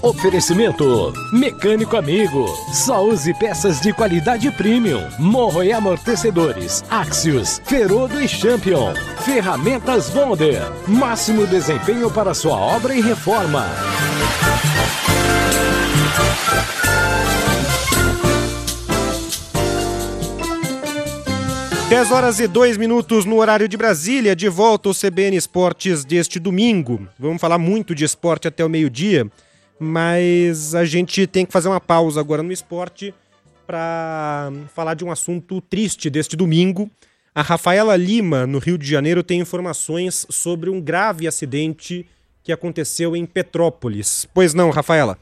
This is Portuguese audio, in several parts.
Oferecimento Mecânico Amigo. Só use peças de qualidade premium. Morro e amortecedores. Axios, Ferodo e Champion. Ferramentas Bonder. Máximo desempenho para sua obra e reforma. Dez horas e 2 minutos no horário de Brasília. De volta ao CBN Esportes deste domingo. Vamos falar muito de esporte até o meio-dia, mas a gente tem que fazer uma pausa agora no esporte para falar de um assunto triste deste domingo. A Rafaela Lima, no Rio de Janeiro, tem informações sobre um grave acidente que aconteceu em Petrópolis. Pois não, Rafaela?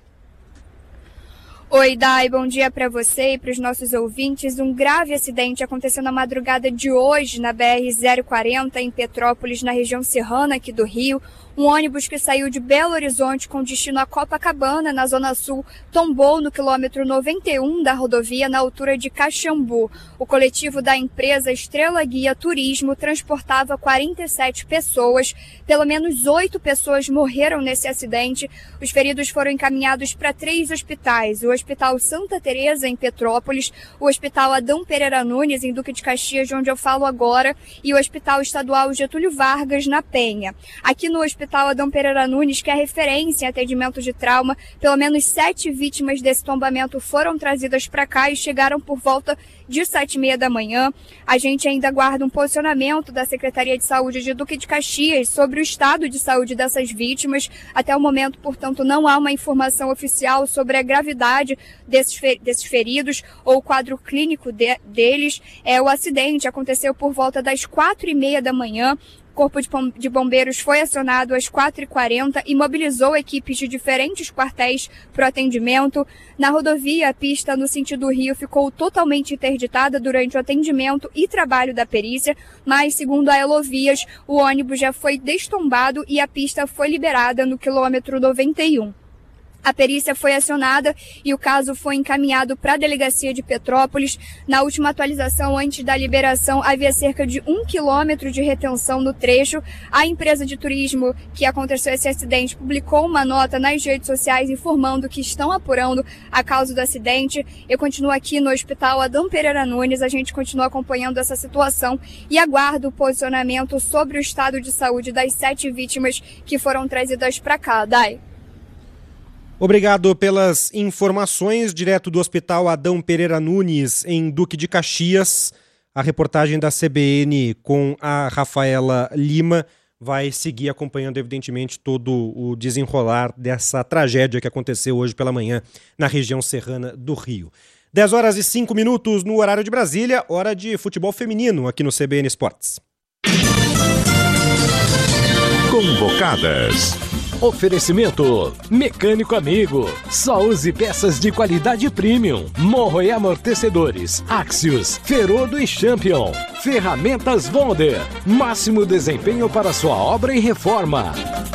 Oi, Dai, bom dia para você e para os nossos ouvintes. Um grave acidente aconteceu na madrugada de hoje na BR-040 em Petrópolis, na região serrana aqui do Rio. Um ônibus que saiu de Belo Horizonte com destino a Copacabana, na Zona Sul, tombou no quilômetro 91 da rodovia, na altura de Caxambu. O coletivo da empresa Estrela Guia Turismo transportava 47 pessoas. Pelo menos 8 pessoas morreram nesse acidente. Os feridos foram encaminhados para 3 hospitais. O Hospital Santa Teresa, em Petrópolis, o Hospital Adão Pereira Nunes, em Duque de Caxias, de onde eu falo agora, e o Hospital Estadual Getúlio Vargas, na Penha. Aqui no Hospital Adão Pereira Nunes, que é referência em atendimento de trauma, pelo menos 7 vítimas desse tombamento foram trazidas para cá e chegaram por volta de 7h30 da manhã. A gente ainda aguarda um posicionamento da Secretaria de Saúde de Duque de Caxias sobre o estado de saúde dessas vítimas. Até o momento, portanto, não há uma informação oficial sobre a gravidade desses feridos ou o quadro clínico deles. O acidente aconteceu por volta das 4h30 da manhã. O Corpo de Bombeiros foi acionado às 4h40 e mobilizou equipes de diferentes quartéis para o atendimento. Na rodovia, a pista no sentido Rio ficou totalmente interditada durante o atendimento e trabalho da perícia, mas, segundo a Elovias, o ônibus já foi destombado e a pista foi liberada no quilômetro 91. A perícia foi acionada e o caso foi encaminhado para a delegacia de Petrópolis. Na última atualização, antes da liberação, havia cerca de 1 quilômetro de retenção no trecho. A empresa de turismo que aconteceu esse acidente publicou uma nota nas redes sociais informando que estão apurando a causa do acidente. Eu continuo aqui no Hospital Adão Pereira Nunes, a gente continua acompanhando essa situação e aguardo o posicionamento sobre o estado de saúde das 7 vítimas que foram trazidas para cá. Dai. Obrigado pelas informações, direto do Hospital Adão Pereira Nunes, em Duque de Caxias. A reportagem da CBN com a Rafaela Lima vai seguir acompanhando, evidentemente, todo o desenrolar dessa tragédia que aconteceu hoje pela manhã na região serrana do Rio. 10 horas e 5 minutos no horário de Brasília, hora de futebol feminino aqui no CBN Esportes. Convocadas. Oferecimento Mecânico Amigo. Só use peças de qualidade premium. Morro e amortecedores. Axios, Ferodo e Champion. Ferramentas Bonder. Máximo desempenho para sua obra e reforma.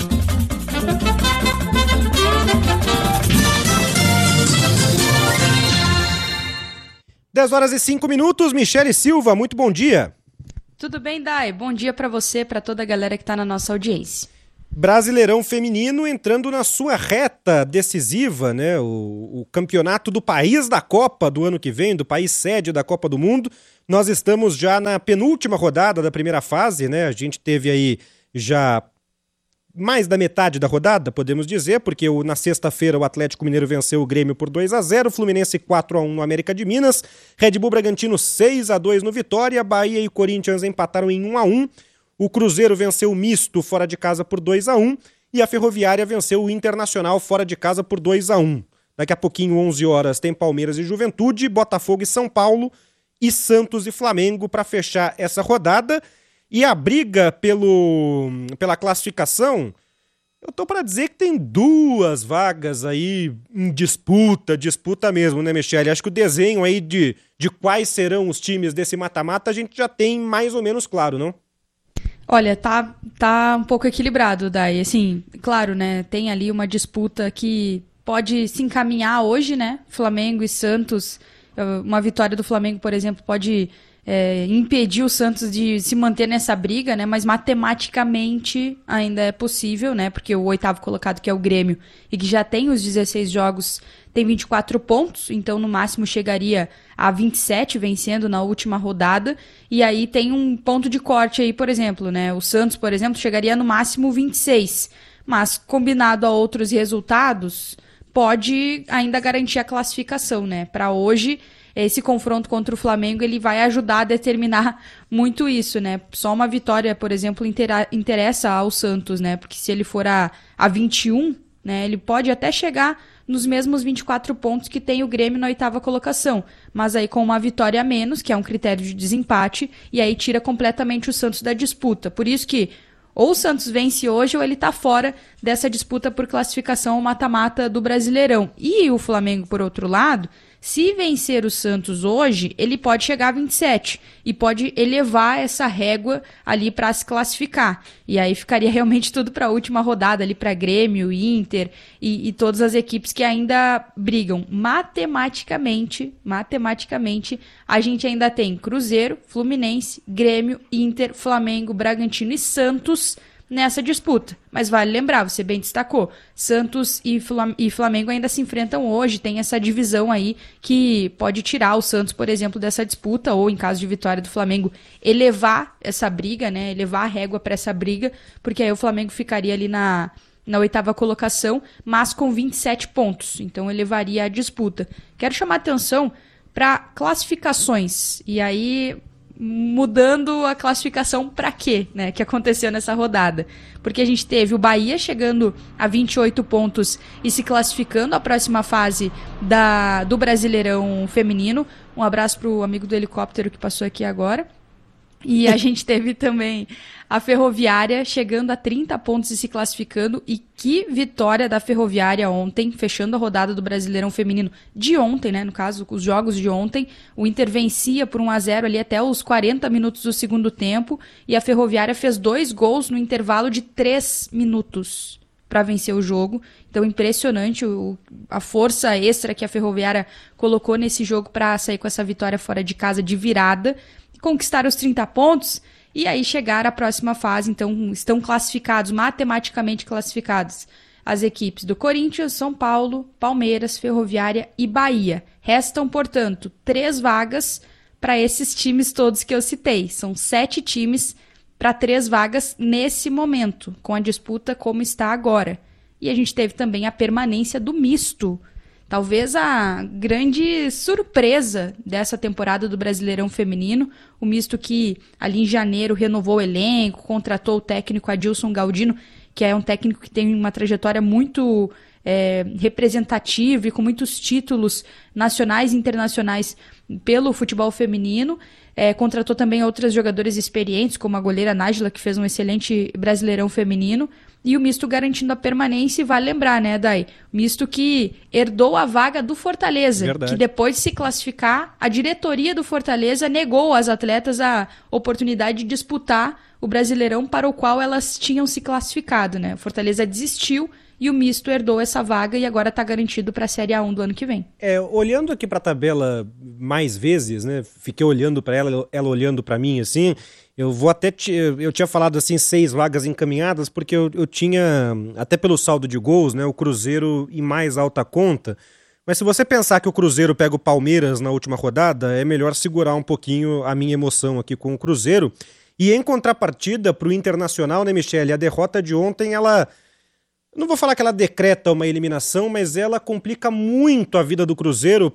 Dez horas e 5 minutos. Michele Silva, muito bom dia. Tudo bem, Dai? Bom dia para você, para toda a galera que está na nossa audiência. Brasileirão feminino entrando na sua reta decisiva, né? O campeonato do país da Copa do ano que vem, do país sede da Copa do Mundo. Nós estamos já na penúltima rodada da primeira fase, né? A gente teve aí já mais da metade da rodada, podemos dizer, porque na sexta-feira o Atlético Mineiro venceu o Grêmio por 2-0, Fluminense 4-1 no América de Minas, Red Bull Bragantino 6-2 no Vitória, Bahia e Corinthians empataram em 1-1. O Cruzeiro venceu o Misto fora de casa por 2-1 e a Ferroviária venceu o Internacional fora de casa por 2-1. Daqui a pouquinho, 11 horas, tem Palmeiras e Juventude, Botafogo e São Paulo e Santos e Flamengo para fechar essa rodada. E a briga pela classificação, eu tô para dizer que tem 2 vagas aí em disputa mesmo, né, Michele? Acho que o desenho aí de quais serão os times desse mata-mata a gente já tem mais ou menos claro, não? Olha, tá um pouco equilibrado, Dai. Assim, claro, né, tem ali uma disputa que pode se encaminhar hoje, né, Flamengo e Santos. Uma vitória do Flamengo, por exemplo, pode impedir o Santos de se manter nessa briga, né? Mas matematicamente ainda é possível, né? Porque o 8º colocado, que é o Grêmio, e que já tem os 16 jogos, tem 24 pontos, então no máximo chegaria a 27, vencendo na última rodada, e aí tem um ponto de corte aí, por exemplo, né? O Santos, por exemplo, chegaria no máximo 26, mas combinado a outros resultados, pode ainda garantir a classificação, né? Para hoje, esse confronto contra o Flamengo, ele vai ajudar a determinar muito isso, né? Só uma vitória, por exemplo, interessa ao Santos, né? Porque se ele for a 21, né, ele pode até chegar nos mesmos 24 pontos que tem o Grêmio na 8ª colocação, mas aí com uma vitória a menos, que é um critério de desempate, e aí tira completamente o Santos da disputa. Por isso que ou o Santos vence hoje ou ele está fora dessa disputa por classificação ao mata-mata do Brasileirão. E o Flamengo, por outro lado, se vencer o Santos hoje, ele pode chegar a 27 e pode elevar essa régua ali para se classificar. E aí ficaria realmente tudo para a última rodada ali para Grêmio, Inter e todas as equipes que ainda brigam. Matematicamente, a gente ainda tem Cruzeiro, Fluminense, Grêmio, Inter, Flamengo, Bragantino e Santos nessa disputa. Mas vale lembrar, você bem destacou, Santos e Flamengo ainda se enfrentam hoje, tem essa divisão aí que pode tirar o Santos, por exemplo, dessa disputa, ou em caso de vitória do Flamengo, elevar essa briga, né, elevar a régua para essa briga, porque aí o Flamengo ficaria ali na 8ª colocação, mas com 27 pontos, então elevaria a disputa. Quero chamar atenção para classificações, e aí mudando a classificação para quê, né, que aconteceu nessa rodada. Porque a gente teve o Bahia chegando a 28 pontos e se classificando à próxima fase do Brasileirão Feminino. Um abraço pro amigo do helicóptero que passou aqui agora. E a gente teve também a Ferroviária chegando a 30 pontos e se classificando. E que vitória da Ferroviária ontem, fechando a rodada do Brasileirão Feminino de ontem, né? No caso, os jogos de ontem. O Inter vencia por 1-0 ali até os 40 minutos do segundo tempo. E a Ferroviária fez 2 gols no intervalo de 3 minutos para vencer o jogo. Então, impressionante a força extra que a Ferroviária colocou nesse jogo para sair com essa vitória fora de casa de virada. Conquistar os 30 pontos e aí chegar à próxima fase. Então, estão classificados, matematicamente classificados, as equipes do Corinthians, São Paulo, Palmeiras, Ferroviária e Bahia. Restam, portanto, 3 vagas para esses times todos que eu citei. São 7 times para 3 vagas nesse momento, com a disputa como está agora. E a gente teve também a permanência do misto. Talvez a grande surpresa dessa temporada do Brasileirão Feminino, o misto que ali em janeiro renovou o elenco, contratou o técnico Adilson Galdino, que é um técnico que tem uma trajetória muito representativa e com muitos títulos nacionais e internacionais pelo futebol feminino. Contratou também outras jogadoras experientes, como a goleira Nájila, que fez um excelente Brasileirão Feminino. E o misto garantindo a permanência, e vale lembrar, né, Dai? O misto que herdou a vaga do Fortaleza, verdade, que depois de se classificar, a diretoria do Fortaleza negou às atletas a oportunidade de disputar o Brasileirão para o qual elas tinham se classificado, né? O Fortaleza desistiu e o misto herdou essa vaga e agora está garantido para a Série A1 do ano que vem. Olhando aqui para a tabela mais vezes, né? Fiquei olhando para ela olhando para mim, assim. Eu tinha falado assim 6 vagas encaminhadas, porque eu tinha, até pelo saldo de gols, né, o Cruzeiro em mais alta conta. Mas se você pensar que o Cruzeiro pega o Palmeiras na última rodada, é melhor segurar um pouquinho a minha emoção aqui com o Cruzeiro. E em contrapartida para o Internacional, né, Michele, a derrota de ontem, ela... Não vou falar que ela decreta uma eliminação, mas ela complica muito a vida do Cruzeiro,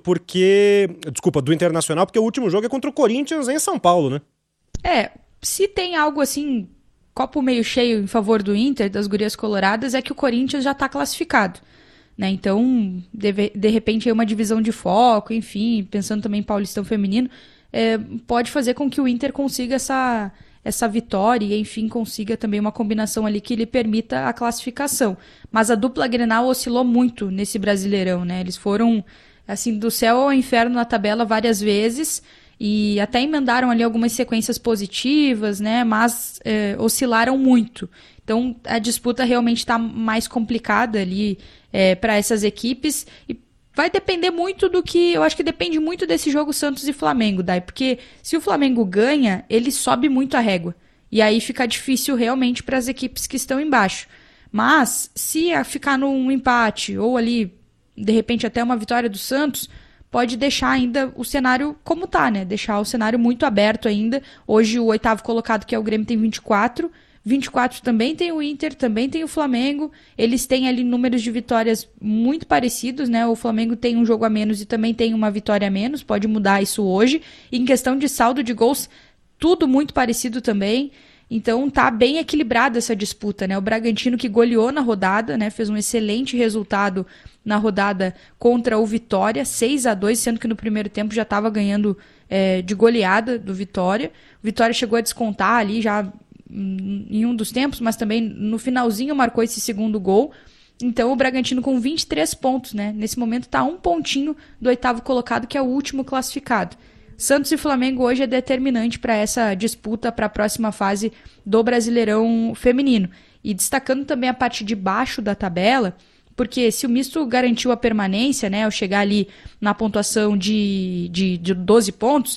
do Internacional, porque o último jogo é contra o Corinthians em São Paulo, né? Se tem algo assim, copo meio cheio em favor do Inter, das gurias coloradas, é que o Corinthians já está classificado, né? Então, de repente, é uma divisão de foco, enfim, pensando também em Paulistão Feminino, pode fazer com que o Inter consiga essa vitória e, enfim, consiga também uma combinação ali que lhe permita a classificação. Mas a dupla Grenal oscilou muito nesse Brasileirão, né? Eles foram, assim, do céu ao inferno na tabela várias vezes, e até emendaram ali algumas sequências positivas, né? Mas oscilaram muito. Então, a disputa realmente está mais complicada ali para essas equipes. E vai depender muito do que... Eu acho que depende muito desse jogo Santos e Flamengo, Dai, porque se o Flamengo ganha, ele sobe muito a régua. E aí fica difícil realmente para as equipes que estão embaixo. Mas, se ficar num empate, ou ali, de repente, até uma vitória do Santos, pode deixar ainda o cenário como tá, né? Deixar o cenário muito aberto ainda. Hoje, o 8º colocado, que é o Grêmio, tem 24. 24 também tem o Inter, também tem o Flamengo. Eles têm ali números de vitórias muito parecidos, né? O Flamengo tem um jogo a menos e também tem uma vitória a menos. Pode mudar isso hoje. E em questão de saldo de gols, tudo muito parecido também. Então tá bem equilibrada essa disputa, né? O Bragantino, que goleou na rodada, né? Fez um excelente resultado na rodada contra o Vitória, 6-2, sendo que no primeiro tempo já estava ganhando de goleada do Vitória. O Vitória chegou a descontar ali já em um dos tempos, mas também no finalzinho marcou esse segundo gol. Então o Bragantino com 23 pontos, né? Nesse momento tá um pontinho do 8º colocado, que é o último classificado. Santos e Flamengo hoje é determinante para essa disputa para a próxima fase do Brasileirão Feminino. E destacando também a parte de baixo da tabela, porque se o misto garantiu a permanência, né, ao chegar ali na pontuação de 12 pontos,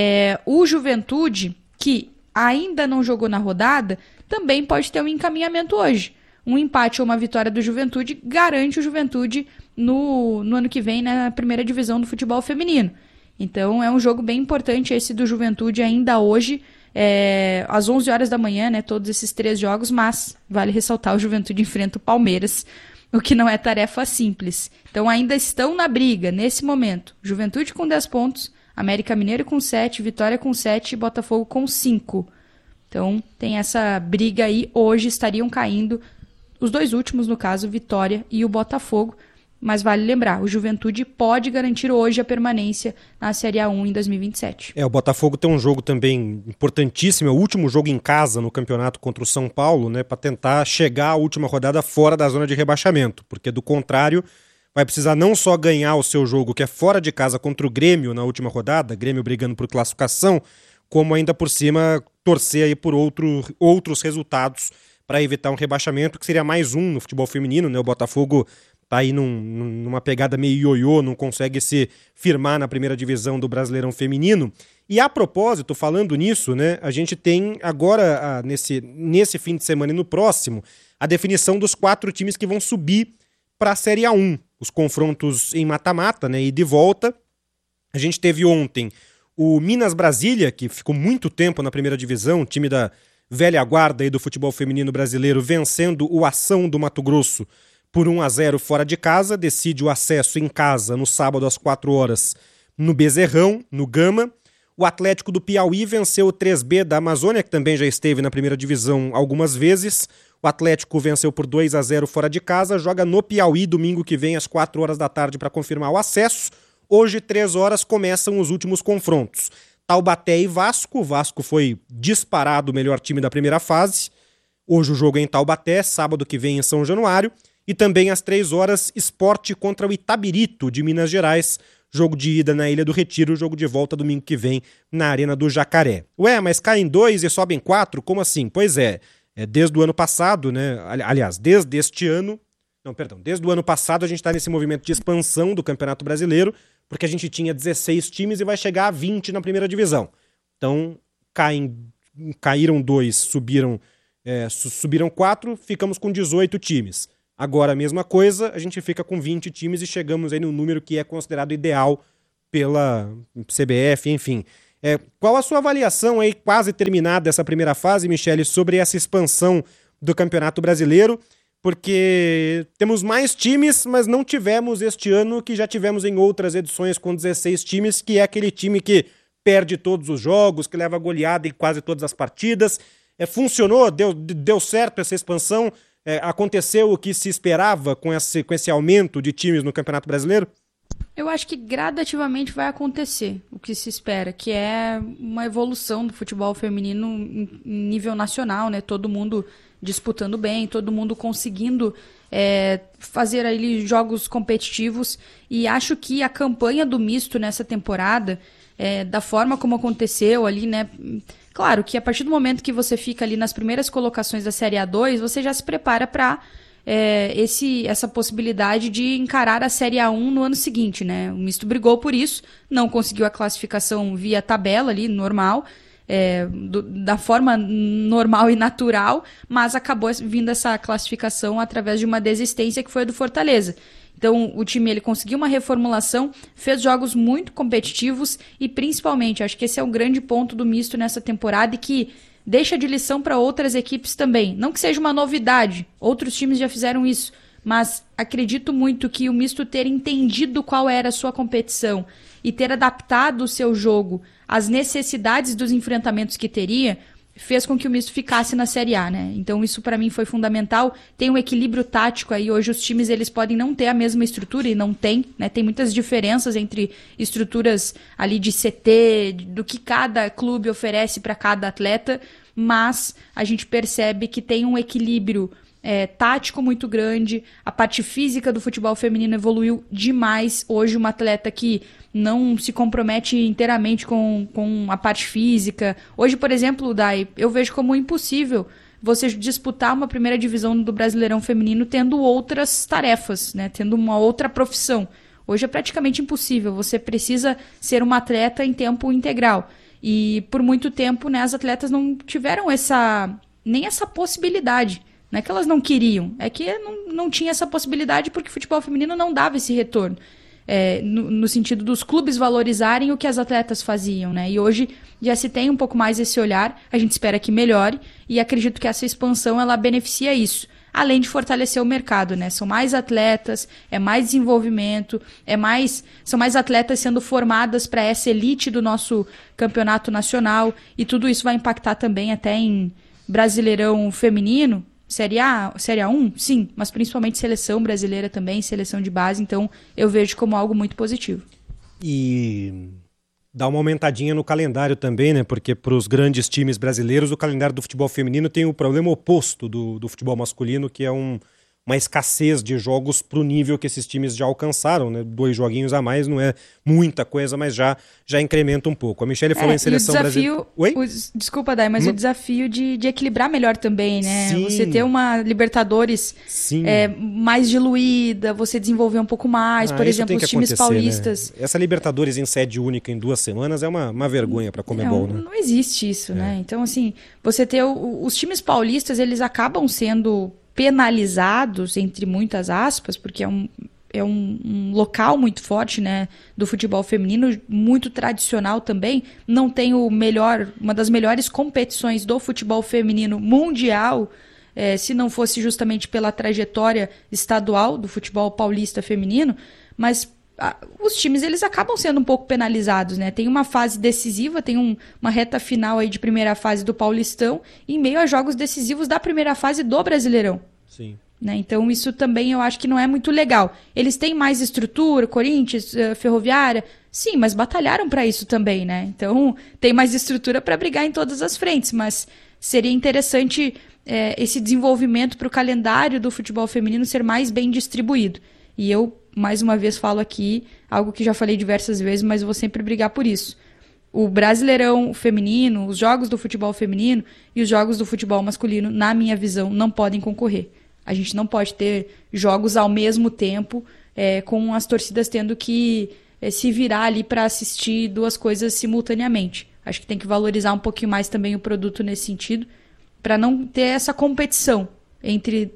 o Juventude, que ainda não jogou na rodada, também pode ter um encaminhamento hoje. Um empate ou uma vitória do Juventude garante o Juventude no ano que vem na primeira divisão do futebol feminino. Então é um jogo bem importante esse do Juventude ainda hoje, às 11 horas da manhã, né, todos esses 3 jogos, mas vale ressaltar, o Juventude enfrenta o Palmeiras, o que não é tarefa simples. Então ainda estão na briga, nesse momento, Juventude com 10 pontos, América Mineiro com 7, Vitória com 7 e Botafogo com 5. Então tem essa briga aí, hoje estariam caindo os 2 últimos, no caso, Vitória e o Botafogo. Mas vale lembrar, o Juventude pode garantir hoje a permanência na Série A1 em 2027. O Botafogo tem um jogo também importantíssimo, é o último jogo em casa no campeonato contra o São Paulo, né, para tentar chegar à última rodada fora da zona de rebaixamento, porque do contrário vai precisar não só ganhar o seu jogo, que é fora de casa contra o Grêmio na última rodada, Grêmio brigando por classificação, como ainda por cima torcer aí por outros resultados para evitar um rebaixamento, que seria mais um no futebol feminino, né? O Botafogo tá aí numa pegada meio ioiô, não consegue se firmar na primeira divisão do Brasileirão Feminino. E a propósito, falando nisso, né, a gente tem agora, nesse fim de semana e no próximo, a definição dos 4 times que vão subir para a Série A1. Os confrontos em mata-mata, né, e de volta. A gente teve ontem o Minas Brasília, que ficou muito tempo na primeira divisão, time da velha guarda aí do futebol feminino brasileiro, vencendo o Ação do Mato Grosso por 1-0 fora de casa, decide o acesso em casa no sábado às 4 horas no Bezerrão, no Gama. O Atlético do Piauí venceu o 3B da Amazônia, que também já esteve na primeira divisão algumas vezes. O Atlético venceu por 2-0 fora de casa, joga no Piauí domingo que vem às 4 horas da tarde para confirmar o acesso. Hoje, 3 horas, começam os últimos confrontos. Taubaté e Vasco. O Vasco foi disparado o melhor time da primeira fase. Hoje o jogo é em Taubaté, sábado que vem em São Januário. E também às 3 horas, Sport contra o Itabirito, de Minas Gerais. Jogo de ida na Ilha do Retiro, jogo de volta domingo que vem na Arena do Jacaré. Ué, mas caem 2 e sobem 4? Como assim? Pois desde o ano passado, né? Aliás, desde o ano passado a gente está nesse movimento de expansão do Campeonato Brasileiro, porque a gente tinha 16 times e vai chegar a 20 na primeira divisão. Então, caíram 2, subiram 4, ficamos com 18 times. Agora a mesma coisa, a gente fica com 20 times e chegamos aí no número que é considerado ideal pela CBF, enfim. Qual a sua avaliação aí, quase terminada essa primeira fase, Michele, sobre essa expansão do Campeonato Brasileiro? Porque temos mais times, mas não tivemos este ano que já tivemos em outras edições com 16 times, que é aquele time que perde todos os jogos, que leva goleada em quase todas as partidas. Funcionou? Deu certo essa expansão? Aconteceu o que se esperava com esse aumento de times no Campeonato Brasileiro? Eu acho que gradativamente vai acontecer o que se espera, que é uma evolução do futebol feminino em nível nacional, né? Todo mundo disputando bem, todo mundo conseguindo fazer ali jogos competitivos, e acho que a campanha do misto nessa temporada, da forma como aconteceu ali, né? Claro que a partir do momento que você fica ali nas primeiras colocações da Série A2, você já se prepara para essa possibilidade de encarar a Série A1 no ano seguinte, né? O misto brigou por isso, não conseguiu a classificação via tabela ali, normal, da forma normal e natural, mas acabou vindo essa classificação através de uma desistência que foi a do Fortaleza. Então, o time ele conseguiu uma reformulação, fez jogos muito competitivos e, principalmente, acho que esse é o grande ponto do misto nessa temporada e que deixa de lição para outras equipes também. Não que seja uma novidade, outros times já fizeram isso, mas acredito muito que o misto ter entendido qual era a sua competição e ter adaptado o seu jogo às necessidades dos enfrentamentos que teria, fez com que o misto ficasse na Série A, né? Então isso para mim foi fundamental. Tem um equilíbrio tático aí. Hoje os times eles podem não ter a mesma estrutura e não tem, né? Tem muitas diferenças entre estruturas ali de CT, do que cada clube oferece para cada atleta, mas a gente percebe que tem um equilíbrio tático muito grande. A parte física do futebol feminino evoluiu demais. Hoje uma atleta que não se compromete inteiramente com a parte física. Hoje, por exemplo, Dai, eu vejo como impossível você disputar uma primeira divisão do Brasileirão Feminino tendo outras tarefas, né? Tendo uma outra profissão. Hoje é praticamente impossível. Você precisa ser uma atleta em tempo integral. E por muito tempo, né, as atletas não tiveram nem essa possibilidade. Não é que elas não queriam, é que não tinha essa possibilidade porque o futebol feminino não dava esse retorno. No sentido dos clubes valorizarem o que as atletas faziam, né? E hoje já se tem um pouco mais esse olhar, a gente espera que melhore e acredito que essa expansão ela beneficia isso, além de fortalecer o mercado, né? São mais atletas, é mais desenvolvimento, são mais atletas sendo formadas para essa elite do nosso campeonato nacional e tudo isso vai impactar também até em Brasileirão Feminino. Série A1, sim, mas principalmente seleção brasileira também, seleção de base, então eu vejo como algo muito positivo. E dá uma aumentadinha no calendário também, né? Porque para os grandes times brasileiros, o calendário do futebol feminino tem o problema oposto do futebol masculino, que é uma escassez de jogos para o nível que esses times já alcançaram, né? 2 joguinhos a mais não é muita coisa, mas já incrementa um pouco. A Michele falou em seleção brasileira. Oi? Desculpa, Dai, mas o desafio de equilibrar melhor também, né? Sim. Você ter uma Libertadores mais diluída, você desenvolver um pouco mais, por exemplo, os times paulistas. Né? Essa Libertadores em sede única em 2 semanas é uma vergonha para Conmebol, né? Não existe isso, né? Então, assim, você ter os times paulistas, eles acabam sendo penalizados, entre muitas aspas, porque é um local muito forte, né, do futebol feminino, muito tradicional também, não tem uma das melhores competições do futebol feminino mundial, se não fosse justamente pela trajetória estadual do futebol paulista feminino, mas os times eles acabam sendo um pouco penalizados, né? Tem uma fase decisiva, tem uma reta final aí de primeira fase do Paulistão, em meio a jogos decisivos da primeira fase do Brasileirão. Sim. Né? Então isso também eu acho que não é muito legal. Eles têm mais estrutura, Corinthians, Ferroviária, sim, mas batalharam para isso também, né? Então tem mais estrutura para brigar em todas as frentes, mas seria interessante esse desenvolvimento para o calendário do futebol feminino ser mais bem distribuído. E eu mais uma vez falo aqui, algo que já falei diversas vezes, mas eu vou sempre brigar por isso. O Brasileirão feminino, os jogos do futebol feminino e os jogos do futebol masculino, na minha visão, não podem concorrer. A gente não pode ter jogos ao mesmo tempo, com as torcidas tendo que se virar ali para assistir 2 coisas simultaneamente. Acho que tem que valorizar um pouquinho mais também o produto nesse sentido, para não ter essa competição entre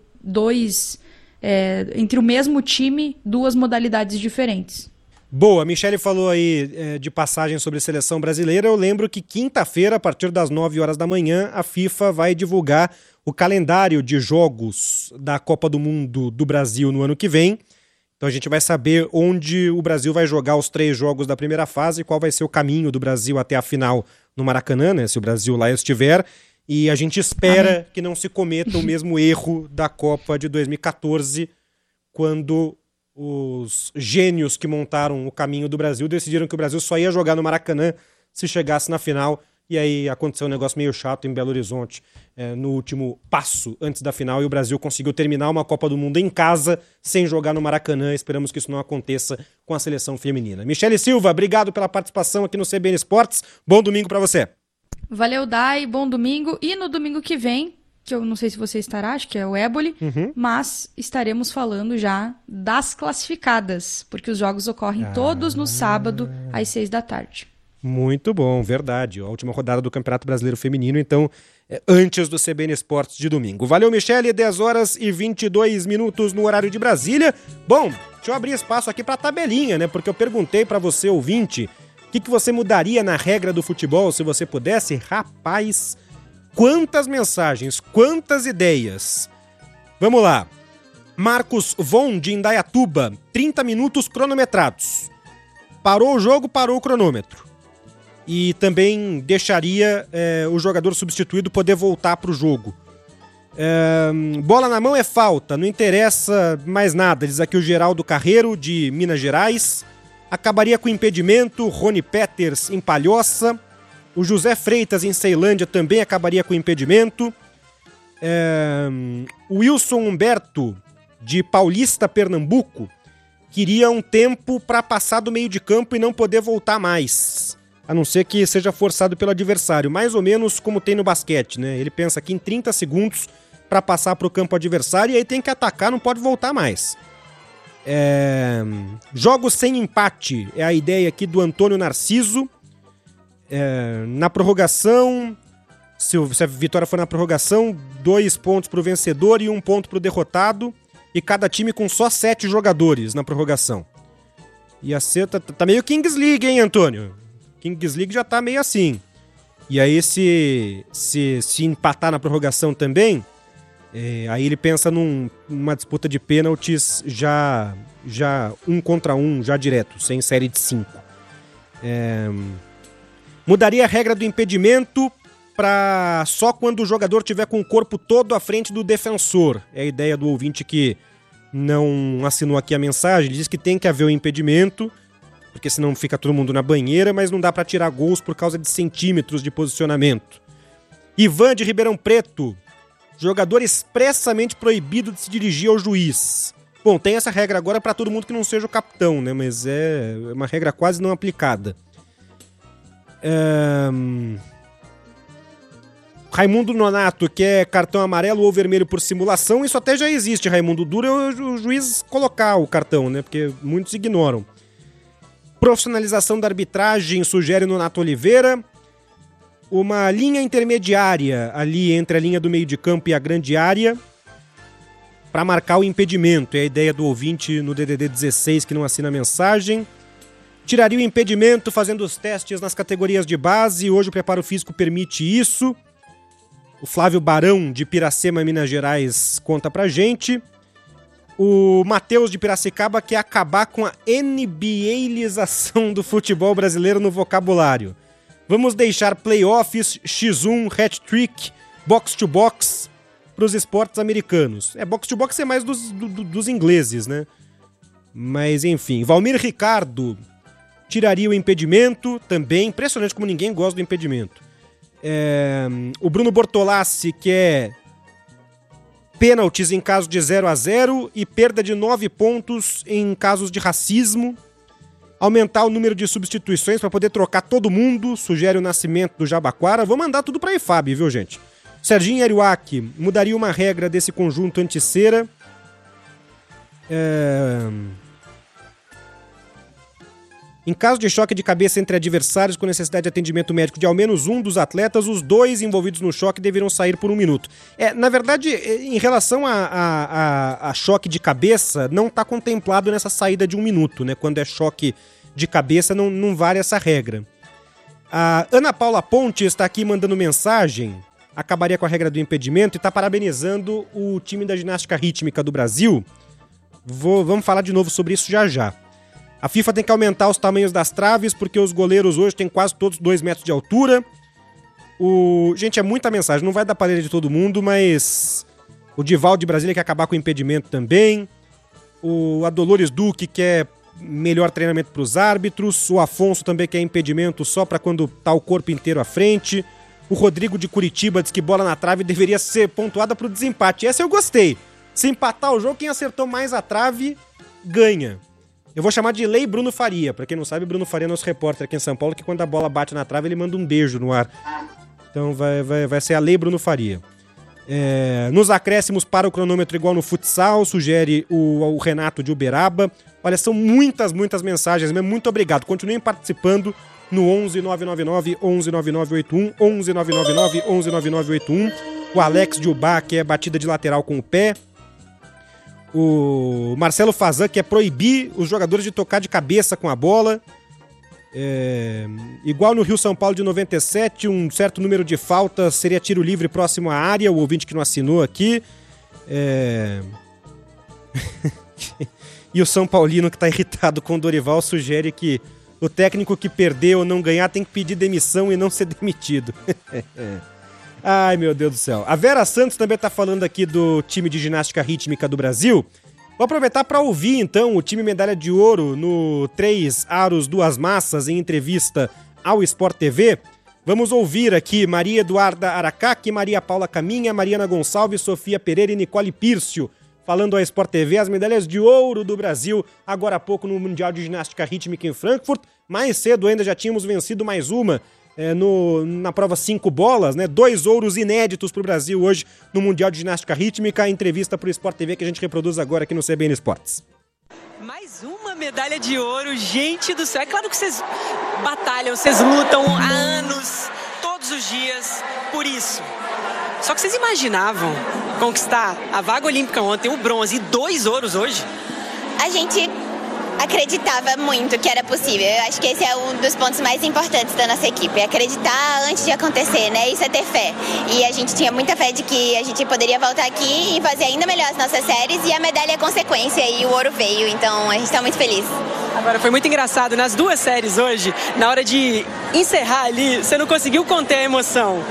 entre o mesmo time, 2 modalidades diferentes. Boa, a Michele falou aí de passagem sobre a seleção brasileira. Eu lembro que quinta-feira, a partir das 9 horas da manhã, a FIFA vai divulgar o calendário de jogos da Copa do Mundo do Brasil no ano que vem. Então a gente vai saber onde o Brasil vai jogar os 3 jogos da primeira fase, qual vai ser o caminho do Brasil até a final no Maracanã, né, se o Brasil lá estiver. E a gente espera que não se cometa o mesmo erro da Copa de 2014, quando os gênios que montaram o caminho do Brasil decidiram que o Brasil só ia jogar no Maracanã se chegasse na final. E aí aconteceu um negócio meio chato em Belo Horizonte, no último passo antes da final, e o Brasil conseguiu terminar uma Copa do Mundo em casa sem jogar no Maracanã. Esperamos que isso não aconteça com a seleção feminina. Michele Silva, obrigado pela participação aqui no CBN Esportes. Bom domingo para você. Valeu, Dai, bom domingo. E no domingo que vem, que eu não sei se você estará, acho que é o Éboli, mas estaremos falando já das classificadas, porque os jogos ocorrem todos no sábado, às 6h. Muito bom, verdade. A última rodada do Campeonato Brasileiro Feminino, então, antes do CBN Esportes de domingo. Valeu, Michele, 10h22 no horário de Brasília. Bom, deixa eu abrir espaço aqui para a tabelinha, né? Porque eu perguntei para você, ouvinte, o que você mudaria na regra do futebol se você pudesse? Rapaz, quantas mensagens, quantas ideias. Vamos lá. Marcos Von, de Indaiatuba, 30 minutos cronometrados. Parou o jogo, parou o cronômetro. E também deixaria o jogador substituído poder voltar para o jogo. Bola na mão é falta, não interessa mais nada. Diz aqui o Geraldo Carreiro, de Minas Gerais. Acabaria com impedimento. Rony Peters, em Palhoça. O José Freitas, em Ceilândia, também acabaria com impedimento. O Wilson Humberto, de Paulista, Pernambuco, queria um tempo para passar do meio de campo e não poder voltar mais. A não ser que seja forçado pelo adversário. Mais ou menos como tem no basquete, né? Ele pensa aqui em 30 segundos para passar para o campo adversário e aí tem que atacar, não pode voltar mais. Jogos sem empate é a ideia aqui do Antônio Narciso. Na prorrogação, se a vitória for na prorrogação, 2 pontos para o vencedor e 1 ponto para o derrotado, e cada time com só 7 jogadores na prorrogação. E a seta tá meio Kings League, hein, Antônio? Kings League já tá meio assim. E aí se empatar na prorrogação também, aí ele pensa numa disputa de pênaltis já 1 contra 1, já direto, sem série de 5. Mudaria a regra do impedimento para só quando o jogador tiver com o corpo todo à frente do defensor. É a ideia do ouvinte que não assinou aqui a mensagem. Ele diz que tem que haver o impedimento, porque senão fica todo mundo na banheira, mas não dá para tirar gols por causa de centímetros de posicionamento. Ivan, de Ribeirão Preto, jogador expressamente proibido de se dirigir ao juiz. Bom, tem essa regra agora para todo mundo que não seja o capitão, né? Mas é uma regra quase não aplicada. Raimundo Nonato, que é cartão amarelo ou vermelho por simulação. Isso até já existe, Raimundo. Duro é o juiz colocar o cartão, né? Porque muitos ignoram. Profissionalização da arbitragem, sugere Nonato Oliveira. Uma linha intermediária ali entre a linha do meio de campo e a grande área para marcar o impedimento. É a ideia do ouvinte no DDD 16 que não assina a mensagem. Tiraria o impedimento fazendo os testes nas categorias de base. Hoje o preparo físico permite isso. O Flávio Barão, de Piracema, Minas Gerais, conta pra gente. O Matheus, de Piracicaba, quer acabar com a NBAização do futebol brasileiro no vocabulário. Vamos deixar playoffs, X1, hat-trick, box-to-box para os esportes americanos. Box-to-box é mais dos ingleses, né? Mas, enfim. Valmir Ricardo tiraria o impedimento também. Impressionante como ninguém gosta do impedimento. O Bruno Bortolassi quer pênaltis em caso de 0-0 e perda de 9 pontos em casos de racismo. Aumentar o número de substituições para poder trocar todo mundo, sugere o Nascimento do Jabaquara. Vou mandar tudo para a IFAB, viu, gente? Serginho Ariuaki mudaria uma regra desse conjunto anti-cera. Em caso de choque de cabeça entre adversários com necessidade de atendimento médico de ao menos um dos atletas, os 2 envolvidos no choque deverão sair por 1 minuto. Na verdade, em relação a choque de cabeça, não está contemplado nessa saída de 1 minuto, né? Quando é choque de cabeça, não vale essa regra. A Ana Paula Ponte está aqui mandando mensagem, acabaria com a regra do impedimento e está parabenizando o time da ginástica rítmica do Brasil. Vamos falar de novo sobre isso já já. A FIFA tem que aumentar os tamanhos das traves, porque os goleiros hoje têm quase todos 2 metros de altura. Gente, é muita mensagem, não vai dar pra ler de todo mundo, mas o Divaldo de Brasília quer acabar com o impedimento também. A Dolores Duque quer melhor treinamento para os árbitros. O Afonso também quer impedimento só para quando tá o corpo inteiro à frente. O Rodrigo de Curitiba diz que bola na trave deveria ser pontuada pro desempate. Essa eu gostei. Se empatar o jogo, quem acertou mais a trave ganha. Eu vou chamar de Lei Bruno Faria. Pra quem não sabe, Bruno Faria é nosso repórter aqui em São Paulo, que quando a bola bate na trave, ele manda um beijo no ar. Então vai ser a Lei Bruno Faria. Nos acréscimos para o cronômetro igual no futsal, sugere o Renato de Uberaba. Olha, são muitas mensagens, muito obrigado. Continuem participando no 11 999 11 9981, 11 999 11 9981. O Alex de Ubá, que é batida de lateral com o pé. O Marcelo Fazan, que é proibir os jogadores de tocar de cabeça com a bola. Igual no Rio São Paulo de 97, um certo número de faltas seria tiro livre próximo à área. O ouvinte que não assinou aqui. E o São Paulino, que está irritado com o Dorival, sugere que o técnico que perder ou não ganhar tem que pedir demissão e não ser demitido. Ai, meu Deus do céu. A Vera Santos também está falando aqui do time de ginástica rítmica do Brasil. Vou aproveitar para ouvir, então, o time medalha de ouro no 3 aros 2 massas em entrevista ao Sport TV. Vamos ouvir aqui Maria Eduarda Aracaque, Maria Paula Caminha, Mariana Gonçalves, Sofia Pereira e Nicole Pírcio, falando ao Sport TV as medalhas de ouro do Brasil, agora há pouco no Mundial de Ginástica Rítmica em Frankfurt. Mais cedo ainda já tínhamos vencido mais uma na prova 5 bolas, né? 2 ouros inéditos para o Brasil hoje no Mundial de Ginástica Rítmica. Entrevista para o Sport TV que a gente reproduz agora aqui no CBN Esportes. Mais uma medalha de ouro, gente do céu. É claro que vocês batalham, vocês lutam há anos, todos os dias, por isso. Só que vocês imaginavam conquistar a vaga olímpica ontem, o bronze e 2 ouros hoje? A gente acreditava muito que era possível. Eu acho que esse é um dos pontos mais importantes da nossa equipe. Acreditar antes de acontecer, né? Isso é ter fé. E a gente tinha muita fé de que a gente poderia voltar aqui e fazer ainda melhor as nossas séries, e a medalha é consequência e o ouro veio. Então a gente está muito feliz. Agora, foi muito engraçado, nas 2 séries hoje, na hora de encerrar ali, você não conseguiu conter a emoção.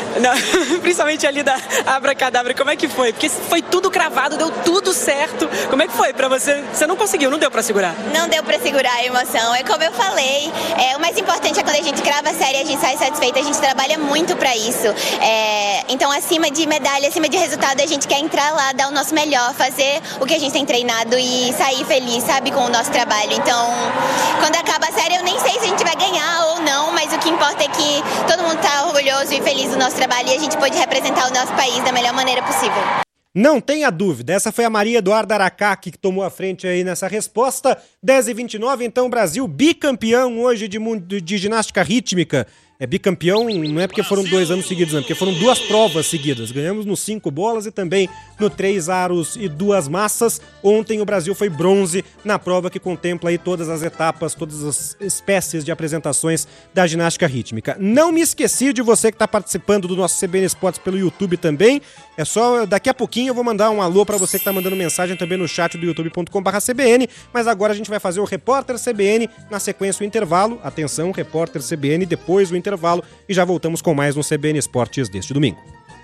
Não, principalmente ali da abracadabra, como é que foi? Porque foi tudo cravado, deu tudo certo. Como é que foi pra você? Você não conseguiu, não deu pra segurar? Não deu pra segurar a emoção. É como eu falei, o mais importante é quando a gente grava a série, a gente sai satisfeita, a gente trabalha muito pra isso. Então, acima de medalha, acima de resultado, a gente quer entrar lá, dar o nosso melhor, fazer o que a gente tem treinado e sair feliz, sabe, com o nosso trabalho. Então, quando acaba a série, eu nem sei se a gente vai ganhar ou não, mas o que importa é que todo mundo tá orgulhoso e feliz do nosso trabalho e a gente pôde representar o nosso país da melhor maneira possível. Não tenha dúvida, essa foi a Maria Eduarda Aracaque que tomou a frente aí nessa resposta. 10h29, então, Brasil bicampeão hoje de ginástica rítmica. Bicampeão não é porque foram 2 anos seguidos, não, porque foram 2 provas seguidas. Ganhamos no 5 bolas e também no 3 aros e 2 massas. Ontem o Brasil foi bronze na prova que contempla aí todas as etapas, todas as espécies de apresentações da ginástica rítmica. Não me esqueci de você que está participando do nosso CBN Esportes pelo YouTube também. É só, daqui a pouquinho eu vou mandar um alô para você que está mandando mensagem também no chat do youtube.com/CBN, mas agora a gente vai fazer o Repórter CBN, na sequência o intervalo. Atenção, Repórter CBN, depois o intervalo, e já voltamos com mais no CBN Esportes deste domingo.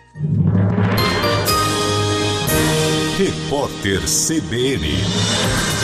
Repórter CBN.